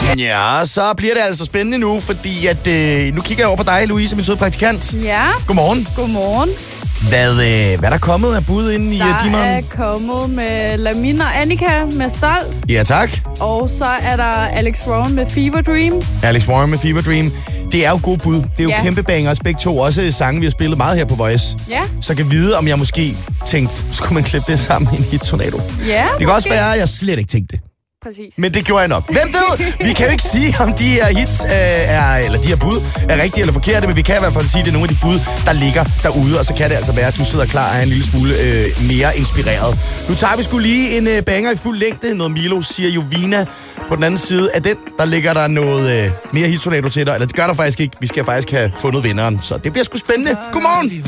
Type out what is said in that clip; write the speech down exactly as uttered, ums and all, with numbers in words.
Ja, så bliver det altså spændende nu, fordi at, øh, nu kigger jeg over på dig, Louise, min søde praktikant. Ja. Godmorgen. Godmorgen. Hvad, øh, hvad er der kommet af bud inde i Der Dimeren? er kommet med Lamin og Annika med Stolt. Ja, tak. Og så er der Alex Rowan med Fever Dream. Alex Warren med Fever Dream. Det er jo gode bud. Det er jo Ja. kæmpe bangers, begge to. Også sange, vi har spillet meget her på Voice. Ja. Så kan vide, om jeg måske tænkte, skulle man klippe det sammen i en hit-tornado. Ja, Det kan også være, at jeg slet ikke tænkte det. Præcis. Men det gjorde jeg nok. Hvem ved? Vi kan jo ikke sige, om de her hits øh, er, eller de her bud er rigtige eller forkerte, men vi kan i hvert fald sige, at det er nogle af de bud, der ligger derude, og så kan det altså være, at du sidder klar og er en lille smule øh, mere inspireret. Nu tager vi sgu lige en øh, banger i fuld længde. Noget Milo siger Jovina. På den anden side af den, der ligger der noget øh, mere hit-tornado til dig. Eller det gør der faktisk ikke. Vi skal faktisk have fundet vinderen. Så det bliver sgu spændende. Godmorgen!